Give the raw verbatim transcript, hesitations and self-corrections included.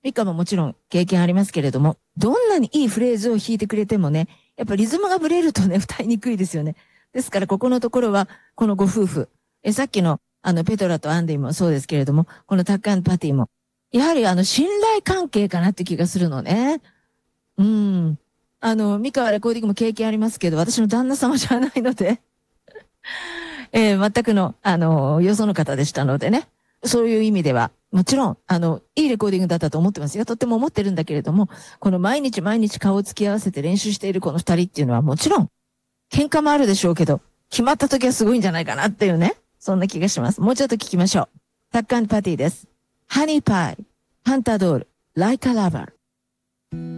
ミカももちろん経験ありますけれども、どんなにいいフレーズを弾いてくれてもね、やっぱリズムがブレるとね、歌いにくいですよね。ですから、ここのところは、このご夫婦、え、さっきの、あの、ペトラとアンディもそうですけれども、このタック&パティも、やはりあの、信頼関係かなって気がするのね。うん。あの、ミカはレコーディングも経験ありますけど、私の旦那様じゃないので、えー全くの、あの、よその方でしたのでね。そういう意味では、もちろん、あの、いいレコーディングだったと思ってますよ。とっても思ってるんだけれども、この毎日毎日顔を突き合わせて練習しているこの二人っていうのはもちろん、喧嘩もあるでしょうけど、決まった時はすごいんじゃないかなっていうね。そんな気がします。もうちょっと聞きましょう。タック&パティです。ハニーパイ、ハンタードール、ライカラバー。